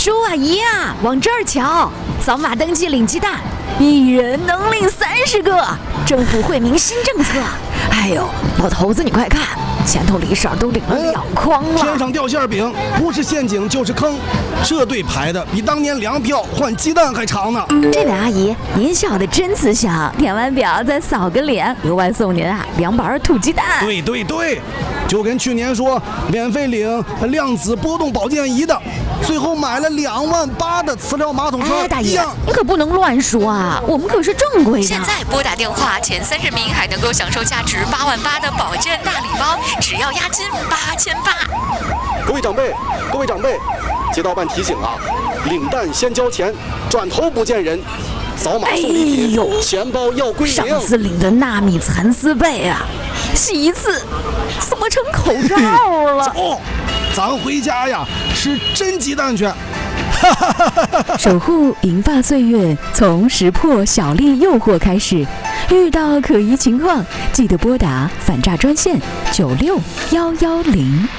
叔阿姨啊，往这儿瞧，扫码登记领鸡蛋，一人能领30个，政府惠民新政策。哎呦，老头子你快看，前头李婶都领了2筐了。 天上掉馅饼，不是陷阱就是坑，这队排的比当年粮票换鸡蛋还长呢。 这位阿姨，您笑得真慈祥，填完表再扫个脸，额外送您2板土鸡蛋。 对，就跟去年说免费领量子波动保健仪的，最后买了2万8的磁疗马桶刷大爷， 一样。 你可不能乱说啊，我们可是正规的。 现在拨打电话前30名还能够享受价值8万8的保健大礼包，只要押金8800。 各位长辈，街道办提醒啊，领蛋先交钱，转头不见人。扫码送礼品，钱包要归零。 上次领的纳米蚕丝被啊，洗一次怎么成口罩了？ 走，咱回家呀，吃真鸡蛋去。 守护银发岁月，从识破小利诱惑开始。遇到可疑情况，记得拨打反诈专线96110。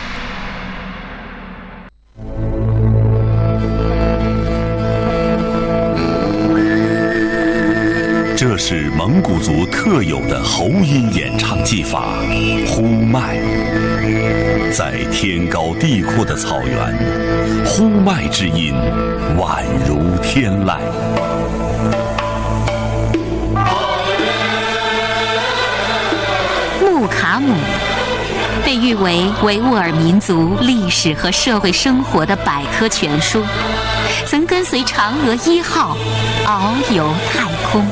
这是蒙古族特有的喉音演唱技法——呼麦。在天高地阔的草原，呼麦之音宛如天籁。 木卡姆被誉为维吾尔民族历史和社会生活的百科全书，曾跟随嫦娥1号遨游太空。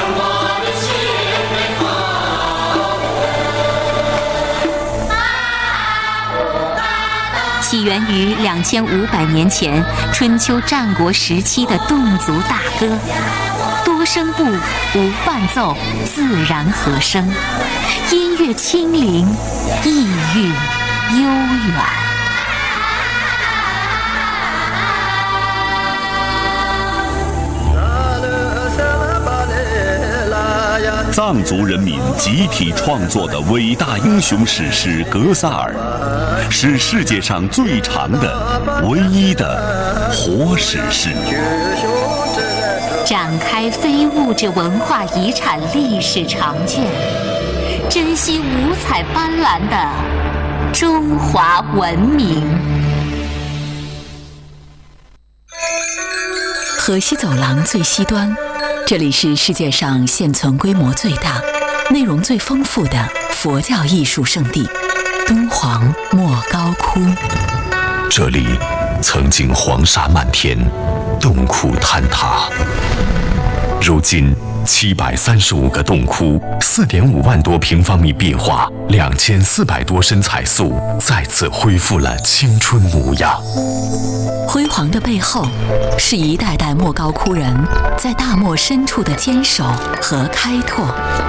起源于2500年前春秋战国时期的侗族大歌，多声部，无伴奏，自然和声，音乐轻灵，意韵悠远。 藏族人民集体创作的伟大英雄史诗《格萨尔》，是世界上最长的、唯一的活史诗， 展开非物质文化遗产历史长卷，珍惜五彩斑斓的中华文明。 河西走廊最西端，这里是世界上现存规模最大、内容最丰富的佛教艺术圣地——敦煌莫高窟。 这里曾经黄沙漫天，洞窟坍塌。如今735个洞窟，4.5万多平方米壁画，2400多身彩塑，再次恢复了青春模样。 辉煌的背后，是一代代莫高窟人在大漠深处的坚守和开拓。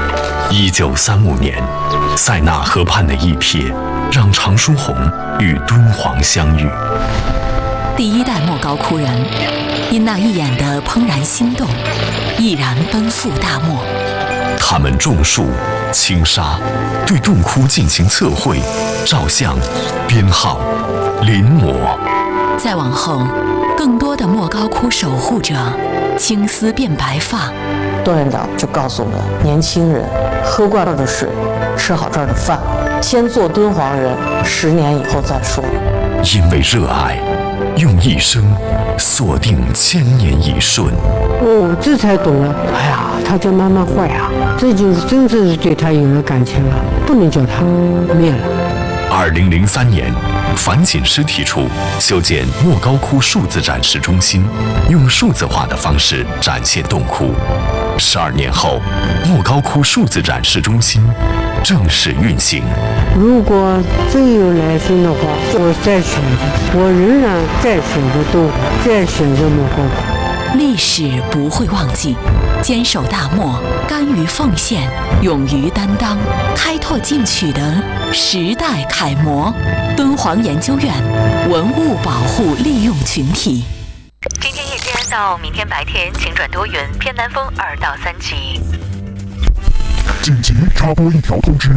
1935年，塞纳河畔的一瞥，让常书鸿与敦煌相遇。 第一代莫高窟人因那一眼的怦然心动，毅然奔赴大漠。 他们种树、清沙，对洞窟进行测绘、照相、编号、临摹。 再往后，更多的莫高窟守护者青丝变白发。 段院长就告诉我们，年轻人喝惯这儿的水，吃好这儿的饭，先做敦煌人，10年以后再说。 因为热爱，用一生锁定千年一瞬。 哦，这才懂了。哎呀，他叫慢慢坏啊，这就是真正是对他有了感情了，不能叫他灭了。 2003年，樊锦诗提出修建莫高窟数字展示中心，用数字化的方式展现洞窟。12年后，莫高窟数字展示中心正式运行。 如果真有来生的话，我再选择，我仍然再选择敦煌，再选择莫高窟。 历史不会忘记，坚守大漠，甘于奉献，勇于担当，开拓进取的时代楷模。敦煌研究院文物保护利用群体。 今天夜间到明天白天，请转多云，偏南风2到3级。 紧急插播一条通知：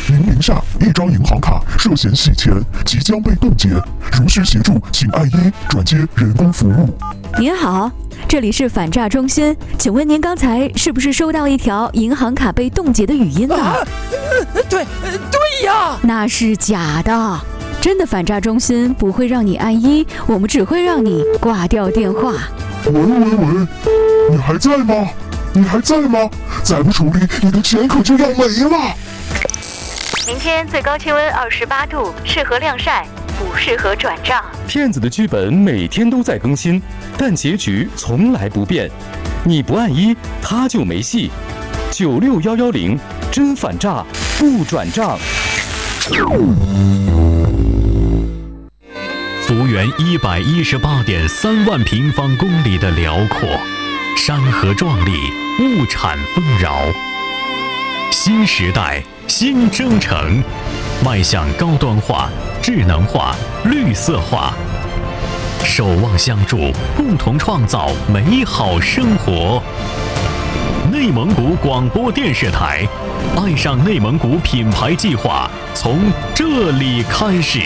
您名下一张银行卡涉嫌洗钱，即将被冻结，如需协助，请按1转接人工服务。 您好，这里是反诈中心，请问您刚才是不是收到一条银行卡被冻结的语音呢？ 对呀， 那是假的。真的反诈中心不会让你按1，我们只会让你挂掉电话。 喂，你还在吗？你还在吗？再不处理，你的钱可就要没了。 明天最高气温28度，适合晾晒，不适合转账。 骗子的剧本每天都在更新，但结局从来不变。你不按1，他就没戏。96110，真反诈不转账。 幅员118.3万平方公里的辽阔，山河壮丽，物产丰饶。新时代，新征程，迈向高端化、智能化、绿色化，守望相助，共同创造美好生活。内蒙古广播电视台，爱上内蒙古品牌计划从这里开始。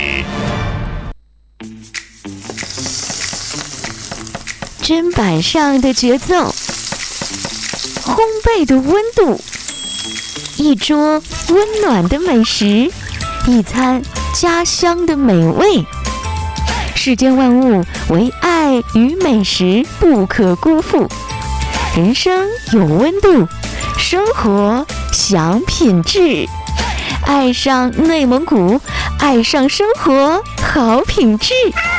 砧板上的节奏，烘焙的温度，一桌温暖的美食，一餐家乡的美味。世间万物唯爱与美食不可辜负。人生有温度，生活享品质。爱上内蒙古，爱上生活好品质。